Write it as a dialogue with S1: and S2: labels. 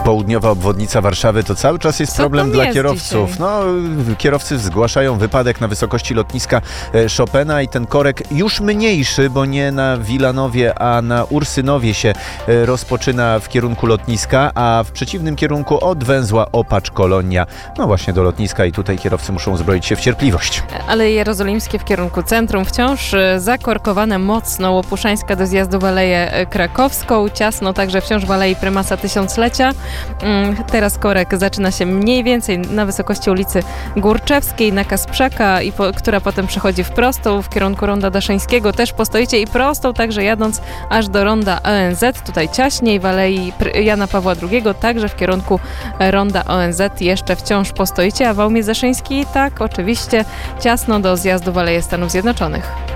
S1: Południowa obwodnica Warszawy to cały czas jest problem dla kierowców.
S2: Dzisiaj?
S1: No, kierowcy zgłaszają wypadek na wysokości lotniska Chopina i ten korek już mniejszy, bo nie na Wilanowie, a na Ursynowie się rozpoczyna w kierunku lotniska, a w przeciwnym kierunku od węzła Opacz-Kolonia. No właśnie do lotniska i tutaj kierowcy muszą uzbroić się w cierpliwość.
S2: Aleje Jerozolimskie w kierunku centrum wciąż zakorkowane mocno. Łopuszańska do zjazdu w Aleję Krakowską. Ciasno także wciąż w Alei Prymasa Tysiąclecia. Teraz korek zaczyna się mniej więcej na wysokości ulicy Górczewskiej, na Kasprzaka, która potem przechodzi w prostą w kierunku ronda Daszyńskiego. Też postoicie i prostą, także jadąc aż do ronda ONZ. Tutaj ciaśniej w Alei Jana Pawła II, także w kierunku ronda ONZ jeszcze wciąż postoicie, a w Aumie Zaszyńskiej tak, oczywiście ciasno do zjazdu w Aleję Stanów Zjednoczonych.